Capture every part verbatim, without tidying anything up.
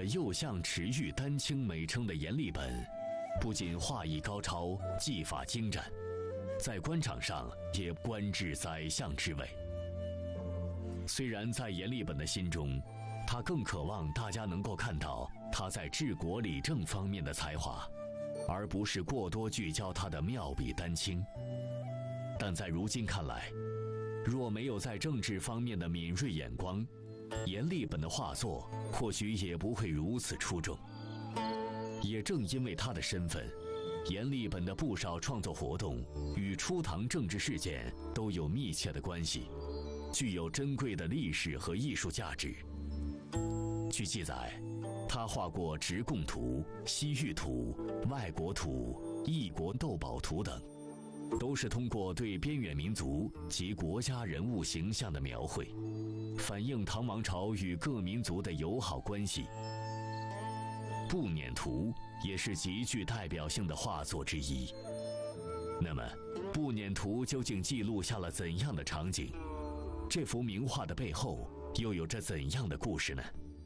着右相持玉丹青美称的阎立本，不仅画艺高超，技法精湛，在官场上也官至宰相之位。虽然在阎立本的心中，他更渴望大家能够看到他在治国理政方面的才华，而不是过多聚焦他的妙笔丹青。但在如今看来，若没有在政治方面的敏锐眼光，阎立本的画作或许也不会如此出众。也正因为他的身份，阎立本的不少创作活动与初唐政治事件都有密切的关系，具有珍贵的历史和艺术价值。据记载，他画过直贡图、西域图、外国图、异国斗宝图等，都是通过对边远民族及国家人物形象的描绘，反映唐王朝与各民族的友好关系。步辇图也是极具代表性的画作之一。那么，步辇图究竟记录下了怎样的场景？这幅名画的背后又有着怎样的故事呢？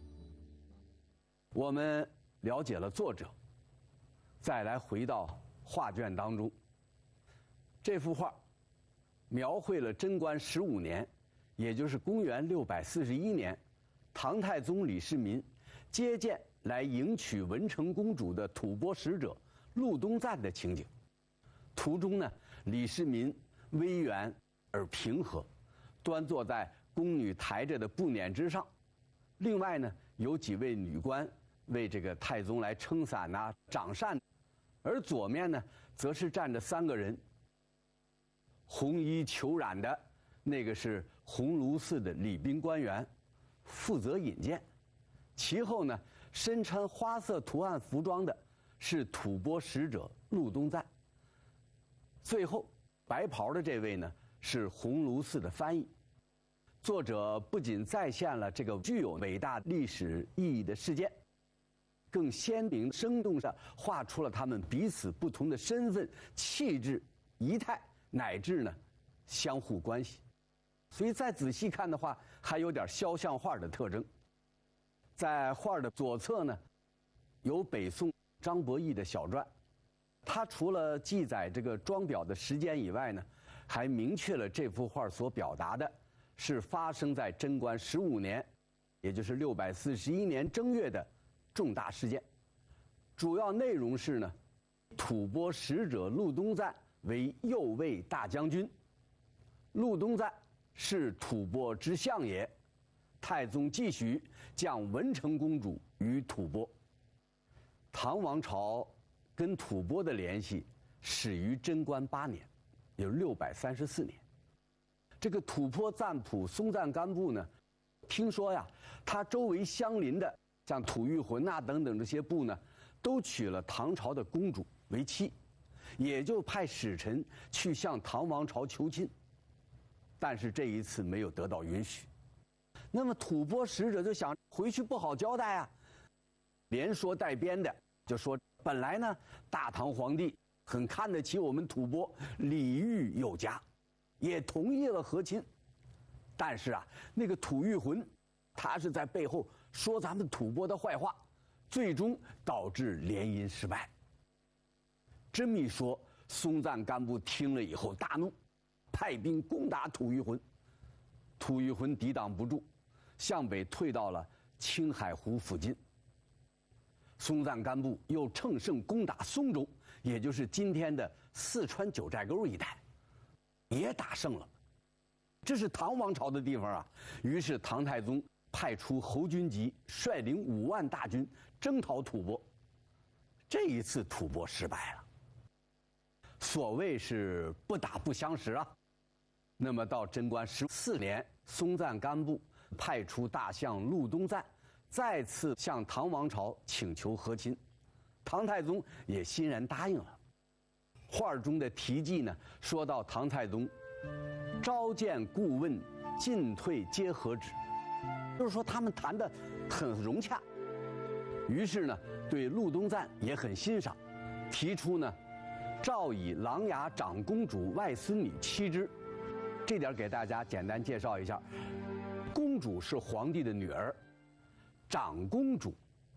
我们了解了作者，再来回到画卷当中。这幅画描绘了贞观十五年，也就是公元六百四十一年，唐太宗李世民接见来迎娶文成公主的吐蕃使者陆东赞的情景。图中呢，李世民威严而平和，端坐在宫女抬着的步辇之上。另外呢，有几位女官为这个太宗来撑伞呐、掌扇，而左面呢，则是站着三个人。红衣裘染的那个是鸿胪寺的礼宾官员，负责引荐。其后呢，身穿花色图案服装的是吐蕃使者陆东赞。最后，白袍的这位呢，是鸿胪寺的翻译。作者不仅再现了这个具有伟大历史意义的事件，更鲜明生动地画出了他们彼此不同的身份、气质、仪态，乃至呢相互关系。所以再仔细看的话，还有点肖像画的特征。在画的左侧呢，有北宋张伯义的小传，他除了记载这个装裱的时间以外呢，还明确了这幅画所表达的是发生在贞观十五年，也就是六百四十一年正月的重大事件。主要内容是呢，吐蕃使者陆东赞为右卫大将军，陆东赞是吐蕃之相也。太宗继续将文成公主于吐蕃。唐王朝跟吐蕃的联系始于贞观八年，也就是六百三十四年。这个吐蕃赞普松赞干布呢，听说呀，他周围相邻的像吐谷浑呐等等这些部呢，都娶了唐朝的公主为妻，也就派使臣去向唐王朝求亲，但是这一次没有得到允许。那么吐蕃使者就想回去不好交代啊，连说带编的就说，本来呢大唐皇帝很看得起我们吐蕃，礼遇有加，也同意了和亲。但是啊，那个吐谷浑他是在背后说咱们吐蕃的坏话，最终导致联姻失败。这么一说，松赞干布听了以后大怒，派兵攻打吐谷浑。吐谷浑抵挡不住，向北退到了青海湖附近。松赞干布又乘胜攻打松州，也就是今天的四川九寨沟一带，也打胜了。这是唐王朝的地方啊。于是唐太宗派出侯君集率领五万大军征讨吐蕃。这一次吐蕃失败了。所谓是不打不相识啊。那么到贞观十四年，松赞干布派出大相陆东赞再次向唐王朝请求和亲，唐太宗也欣然答应了。画中的题记呢，说到唐太宗召见顾问，进退皆和止，就是说他们谈得很融洽。于是呢，对陆东赞也很欣赏，提出呢，诏以琅琊长公主外孙女妻之。这点给大家简单介绍一下，公主是皇帝的女儿，长公主